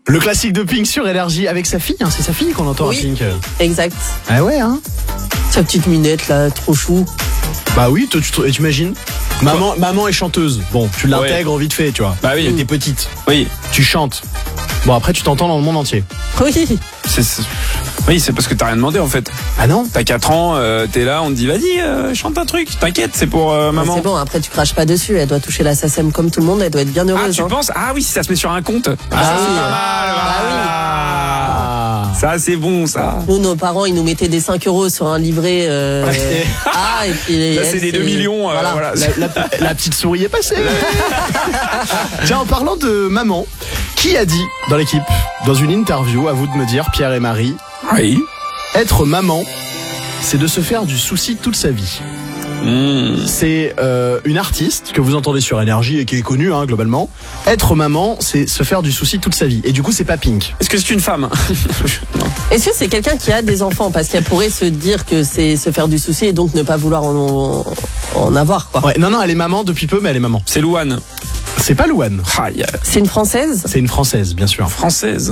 Le classique de Pink sur Énergie avec sa fille, hein, c'est sa fille qu'on entend à Oui. Pink. Exact. Ah ouais, hein. Sa petite minette là, trop chou. Bah oui, tu imagines maman est chanteuse. Bon, tu l'intègres vite fait, tu vois. Bah oui. T'es petite, Oui. tu chantes. Bon, après tu t'entends dans le monde entier. Oui. Oui, c'est parce que t'as rien demandé en fait. Ah non? T'as 4 ans, t'es là, on te dit vas-y, chante un truc. T'inquiète, c'est pour maman. C'est bon, après tu craches pas dessus. Elle doit toucher la SACEM comme tout le monde. Elle doit être bien Ah, heureuse. tu penses? Ah oui, si ça se met sur un compte. Ah, c'est oui. pas mal. Ah. Ça, c'est bon, ça. Nous, nos parents, ils nous mettaient des 5 € sur un livret. Ah, et puis Là, elle, c'est des 2 millions. Voilà. La petite souris est passée. Tiens, en parlant de maman, qui a dit dans l'équipe, dans une interview, à vous de me dire, Pierre et Marie, Oui. être maman, c'est de se faire du souci toute sa vie. C'est une artiste que vous entendez sur Énergie et qui est connue globalement. Être maman, c'est se faire du souci toute sa vie. Et du coup, c'est pas Pink. Est-ce que c'est une femme? Non. Est-ce que c'est quelqu'un qui a des enfants? Parce qu'elle pourrait se dire que c'est se faire du souci et donc ne pas vouloir en avoir, quoi. Ouais, non, elle est maman depuis peu, mais elle est maman. C'est Louane. C'est pas Louane. Aïe. C'est une Française? C'est une Française, bien sûr. Ok. Française.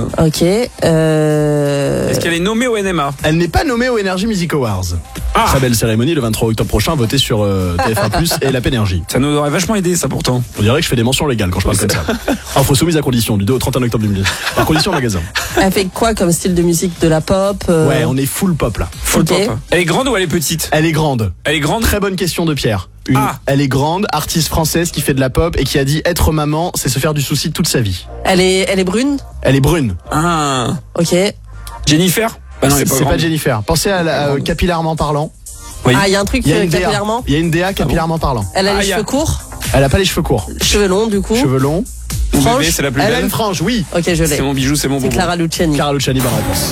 Est-ce qu'elle est nommée au NMA? Elle n'est pas nommée au Energy Music Awards. Ah. Très belle cérémonie le 23 octobre prochain, votée sur TF1+ et la Pénergie. Ça nous aurait vachement aidé, ça, pourtant. On dirait que je fais des mentions légales quand je parle comme ça. Info soumise à condition, du 2 au 31 octobre 2010. Par condition magasin. Elle fait quoi comme style de musique? De la pop? Ouais, on est full pop là. Full Ok. pop. Elle est grande ou elle est petite? Elle est grande. Elle est grande. Très bonne question de Pierre. Ah. Elle est grande, artiste française qui fait de la pop et qui a dit être maman, c'est se faire du souci toute sa vie. Elle est brune? Elle est brune. Ah. Ok. Jennifer? Bah non, elle est pas C'est pas grande. Jennifer. Pensez à capillairement parlant. Oui. Ah, il y a un truc Il y a une DA. capillairement? Il y a une DA capillairement parlant. Elle a Ah, les y a- cheveux courts? Elle a pas les cheveux courts. Cheveux longs, du coup? Cheveux longs. Mon franche. bébé, c'est la plus Elle a belle. une frange, oui. Ok, je C'est l'ai. mon bijou, c'est mon C'est bonbon. Clara Luciani. Clara Luciani, bonne réponse.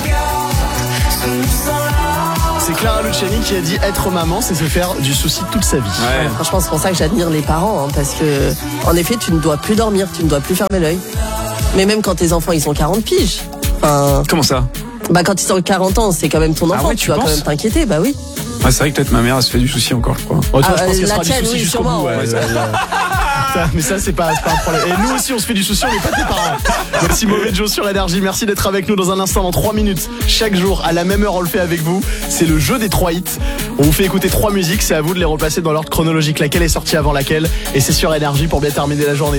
C'est Clara Luciani qui a dit être maman, c'est se faire du souci toute sa vie. Ouais. Franchement, c'est pour ça que j'admire les parents, hein, parce que, en effet, tu ne dois plus dormir, tu ne dois plus fermer l'œil. Mais même quand tes enfants, ils ont 40 piges. Enfin, Comment ça? bah, quand ils ont 40 ans, c'est quand même ton enfant, ouais, tu tu dois quand penses même t'inquiéter, bah oui. Ouais, c'est vrai que peut-être ma mère, elle se fait du souci encore, je crois. Oh, toi, Ah, je pense qu'elle la sera du tienne, souci oui, jusqu'au sûrement, bout. ouais. Mais ça, c'est pas un problème. Et nous aussi, on se fait du souci, on n'est pas tes parents. Merci Mauvais Joe sur Énergie. Merci d'être avec nous dans un instant, dans 3 minutes. Chaque jour, à la même heure, on le fait avec vous. C'est le jeu des 3 hits. On vous fait écouter 3 musiques. C'est à vous de les replacer dans l'ordre chronologique. Laquelle est sortie avant laquelle. Et c'est sur Énergie pour bien terminer la journée.